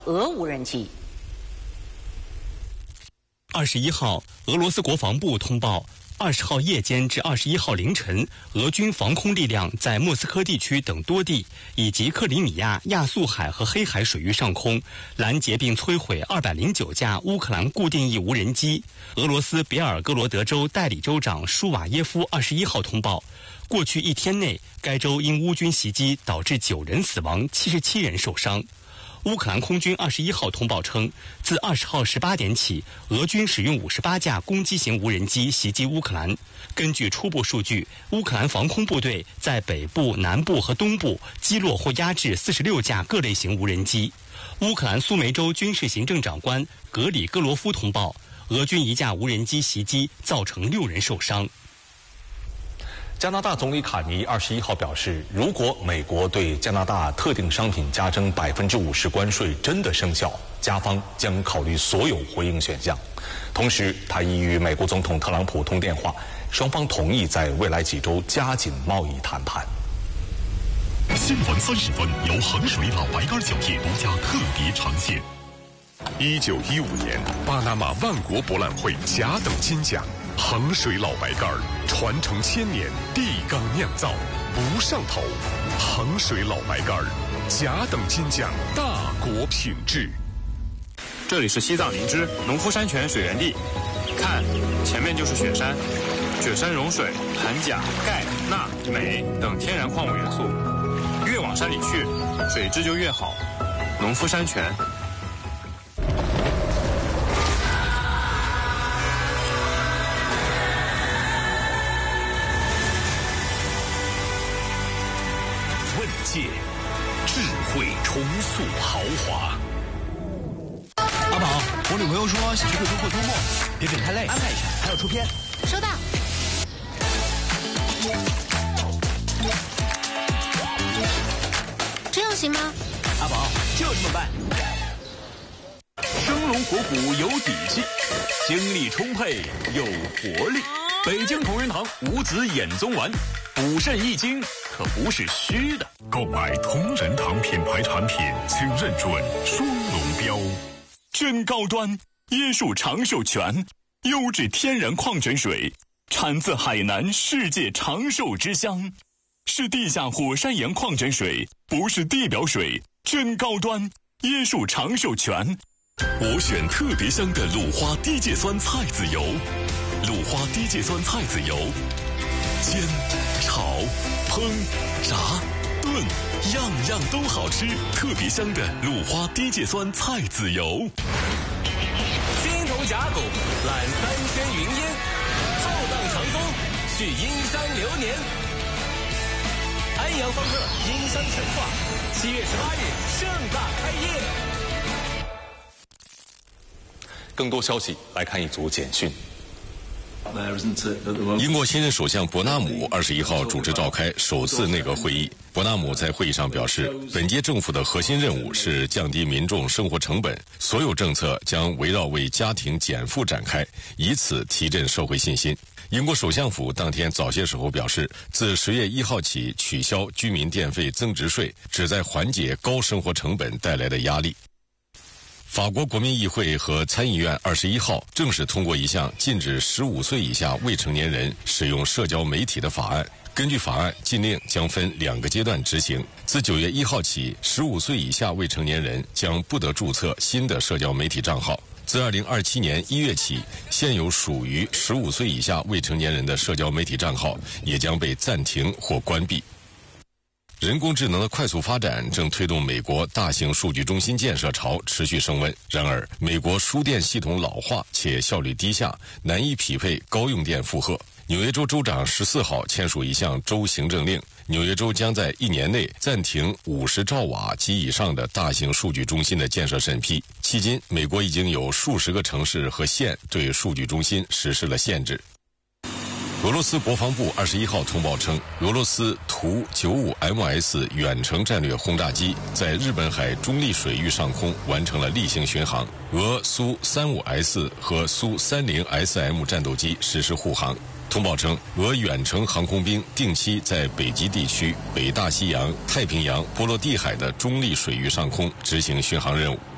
俄无人机。 21号，俄罗斯国防部通报，20号夜间至21号凌晨，俄军防空力量在莫斯科地区等多地以及克里米亚、亚速海和黑海水域上空拦截并摧毁209架乌克兰固定翼无人机。俄罗斯别尔哥罗德州代理州长舒瓦耶夫21号通报，过去1天内，该州因乌军袭击导致9人死亡，77人受伤。乌克兰空军21号通报称，自20号18点起，俄军使用58架攻击型无人机袭击乌克兰。根据初步数据，乌克兰防空部队在北部、南部和东部击落或压制46架各类型无人机。乌克兰苏梅州军事行政长官格里戈罗夫通报，俄军1架无人机袭击造成6人受伤。 加拿大总理卡尼21号表示，如果美国对加拿大特定商品加征50%关税真的生效，加方将考虑所有回应选项。同时，他已与美国总统特朗普通电话，双方同意在未来几周加紧贸易谈判。 新闻30分由衡水老白干酒业独家特别呈现。1915年，巴拿马万国博览会甲等金奖。衡水老白干传承1000年，地缸酿造，不上头。衡水老白干，甲等金奖，大国品质。 这里是西藏林芝农夫山泉水源地，看，前面就是雪山，雪山融水含钾、钙、钠、镁等天然矿物元素，越往山里去，水质就越好。农夫山泉。 智慧重塑豪华。 阿宝，我女朋友说想去贵州过周末，别整太累，安排一下，还要出片。 收到。这样行吗？ 阿宝，就这么办。 生龙活虎有底气，精力充沛有活力。北京同仁堂五子衍宗丸，补肾益精，可不是虚的。购买同仁堂品牌产品，请认准双龙标。 真高端，椰树长寿泉，优质天然矿泉水，产自海南世界长寿之乡，是地下火山岩矿泉水，不是地表水，真高端，椰树长寿泉。 我选特别香的鲁花低芥酸菜籽油，鲁花低芥酸菜籽油，煎、炒、烹、炸、炖，样样都好吃。特别香的鲁花低芥酸菜籽油。 青铜甲骨揽三轩云烟，浩荡长风续殷商流年。安阳方特殷商神话，7月18日盛大开业。 更多消息来看一组简讯。 英国新任首相伯纳姆21号主持召开首次内阁会议。伯纳姆在会议上表示，本届政府的核心任务是降低民众生活成本，所有政策将围绕为家庭减负展开，以此提振社会信心。英国首相府当天早些时候表示，自10月1号起取消居民电费增值税，旨在缓解高生活成本带来的压力。法国国民议会和参议院21号正式通过一项禁止15岁以下未成年人使用社交媒体的法案。根据法案，禁令将分2个阶段执行。自9月1号起，15岁以下未成年人将不得注册新的社交媒体账号。自2027年1月起，现有属于15岁以下未成年人的社交媒体账号也将被暂停或关闭。人工智能的快速发展正推动美国大型数据中心建设潮持续升温。然而，美国输电系统老化且效率低下，难以匹配高用电负荷。纽约州州长14号签署一项州行政令，纽约州将在1年内暂停50兆瓦及以上的大型数据中心的建设审批。迄今，美国已经有数十个城市和县对数据中心实施了限制。俄罗斯国防部21号通报称，俄罗斯图 95MS 远程战略轰炸机在日本海中立水域上空完成了例行巡航，俄苏 35S 和苏 30SM 战斗机实施护航。通报称，俄远程航空兵定期在北极地区、北大西洋、太平洋、波罗的海的中立水域上空执行巡航任务。